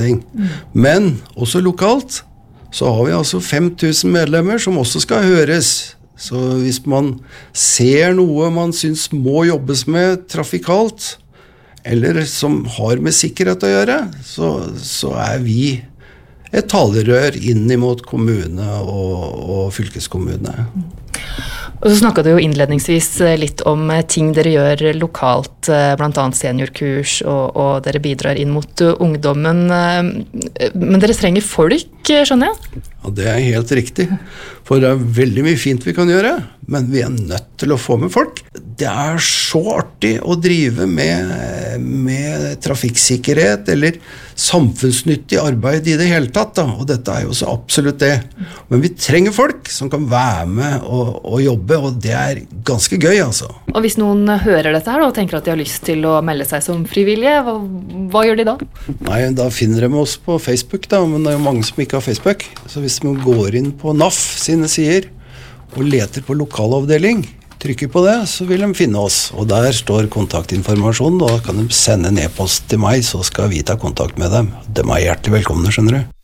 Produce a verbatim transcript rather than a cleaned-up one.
ting. Men også lokalt så har vi altså fem tusen medlemmer som også skal høres. Så hvis man ser noe man synes må jobbes med trafikalt, eller som har med sikkerhet å gjøre, så, så er vi et talerør inn mot kommune og, og fylkeskommune. Og så snakket du jo innledningsvis litt om ting dere gjør lokalt, blant annet seniorkurs, og, og dere bidrar inn mot ungdommen. Men dere trenger folk, skjønner jeg? Ja, det er helt riktig. For det er veldig mye fint vi kan gjøre, men vi er nødt til å få med folk. Det er så artig å drive med, med trafikksikkerhet eller samfunnsnyttig arbeid i det hele tatt, da. Og dette er jo så absolutt det. Men vi trenger folk som kan være med og, og jobbe, og det er ganske gøy, altså. Og hvis noen hører dette her da, og tenker at de har lyst til å melde seg som frivillige, hva, hva gjør de da? Nei, da finner de oss på Facebook, da, men det er jo mange som ikke har Facebook. Så hvis man går inn på N A F sine sider og leter på lokalavdeling, trykker på det, så vil de finne oss. Og der står kontaktinformasjon, da kan de sende en e-post til meg, så skal vi ta kontakt med dem. De er hjertelig velkomne, skjønner du.